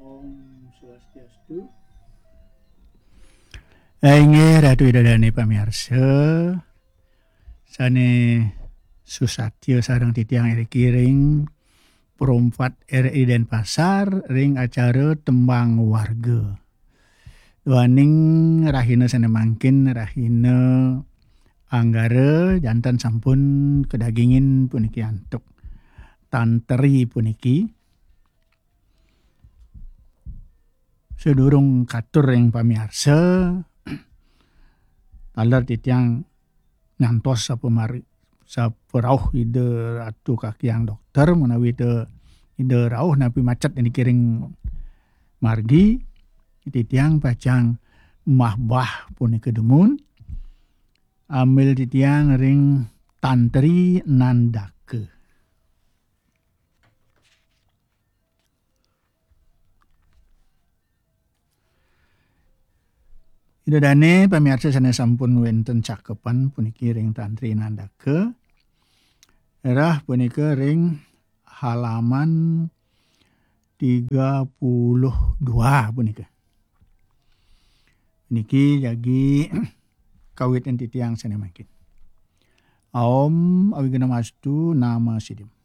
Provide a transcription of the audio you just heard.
Om Swastiastu. Inggih Ratu Idodane pamirsa. Sane susatyo sareng titiang iri kiring perompat RI Denpasar ring acara tembang warga. Waning rahina sane mangkin rahina anggara jantan sampun kedagingin puniki antuk tanteri puniki. Sedurung katur ing pamirsa taler titiang ngantos saperauh ide Ratu Kakiang dokter menawi ide rauh napi macet ini kiring margi titiang pacang mahbah punika demun ambil titiang ring tantri nandake. Idodane pamirsa sana sampun wenten cakepan puniki ring tantri nandake. Erah punika ring halaman 32 punika. Niki jagi kawit titiang sana makin. Om Awigana Mastu Nama Sidim.